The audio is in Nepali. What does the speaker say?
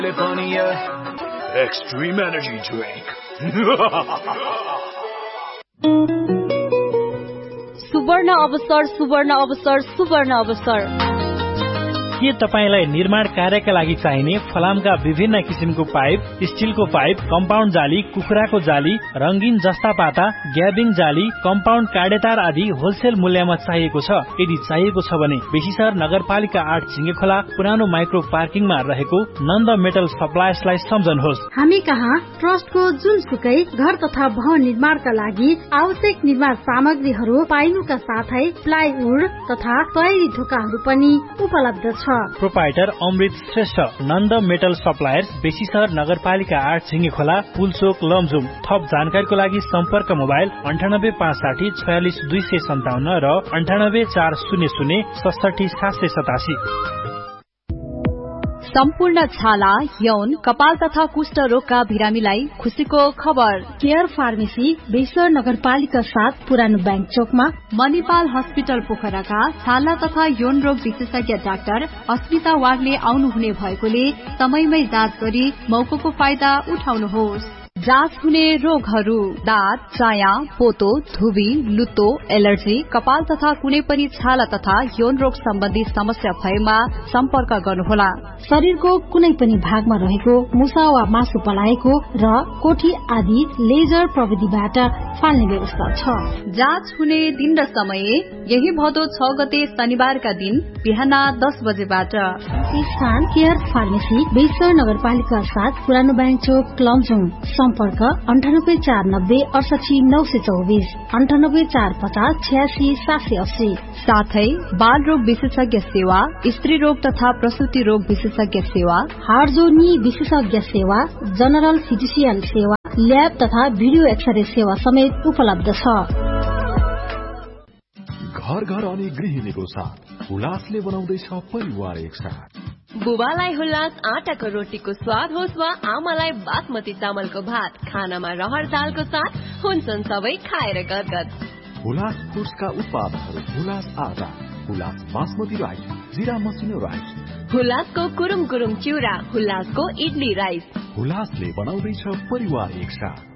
Extreme energy drink. सुवर्ण अवसर सुवर्ण अवसर सुवर्ण अवसर। के तपाईलाई निर्माण कार्यका लागि चाहिने फलामका विभिन्न किसिमको पाइप, स्टिलको पाइप, कम्पाउन्ड जाली, कुखुराको जाली, रंगीन जस्ता पाता, ग्याबिङ जाली, कम्पाउन्ड काडेतार आदि होलसेल मूल्यमा चाहिएको छ? यदि चाहिएको छ भने बेसीसर नगरपालिका 8 झिंगेखोला पुरानो माइक्रो पार्किङमा रहेको नन्द मेटल सप्लायर्सलाई सम्झनुहोस्। हामी कहाँ ट्रस्टको जुनसुकै घर तथा भवन निर्माणका लागि आवश्यक निर्माण सामग्रीहरू पाइनुका साथै प्लाइवुड तथा तयारी ढोकाहरू पनि उपलब्ध छ। प्रोपाइटर अमृत श्रेष्ठ, नन्द मेटल सप्लायर्स, बेसीसर नगरपालिका 8 झिंगेखोला, पुलचोक, लमजुम। थप जानकारीको लागि सम्पर्क मोबाइल 9856 46 257 र 9840067787। सम्पूर्ण छाला, यौन, कपाल तथा कुष्ठ रोगका बिरामीलाई खुशीको खबर। केयर फार्मेसी, बेसीसर नगरपालिका 7 पुरानो बैंक चोकमा। मणिपाल हस्पिटल पोखराका छाला तथा यौन रोग विशेषज्ञ डाक्टर अस्मिता वागले आउनुहुने भएकोले समयमै जाँच गरी मौकाको फाइदा उठाउनुहोस्। जाँच हुने रोगहरू: दाँत, चाया, पोतो, धुबी, लुतो, एलर्जी, कपाल तथा कुनै पनि छाला तथा यौन रोग सम्बन्धी समस्या भएमा सम्पर्क गर्नुहोला। शरीरको कुनै पनि भागमा रहेको मुसा वा मासु पलाएको र कोठी आदि लेजर प्रविधिबाट फाल्ने व्यवस्था छ। जाँच हुने दिन र समय यही भदौ 6 गते शनिबारका दिन बिहान 10 बजेबाट। स्थान केयर फार्मेसी, बेसीसर नगरपालिका 7 पुरानो बैंक चोक, लमजुङ। सम्पर्क 9849 68 924 9845 86 780। साथै बाल रोग विशेषज्ञ सेवा, स्त्री रोग तथा प्रसूति रोग विशेषज्ञ सेवा, हार्जोनी विशेषज्ञ सेवा, जनरल फिजिशियन सेवा, ल्याब तथा भिडियो एक्सरे सेवा समेत उपलब्ध छ। घर घर अनि गृहिणीको साथ हुलासले बनाउँदैछ परिवार एकसाथ। बुबालाई हुलास आटाको रोटीको स्वाद होस् वा आमालाई बासमती चामलको भात, खानामा रहर दालको साथ हुन्छन् सबै खाएर गदगद। हुलास फुड्सका उत्पादनहरू: हुलास आटा, हुलास बासमती राइस, जिरा मसिनो राइस, हुलासको कुरुम कुरुम चिउरा, हुलासको इडली राइस। हुलासले बनाउँदैछ परिवार एकसाथ।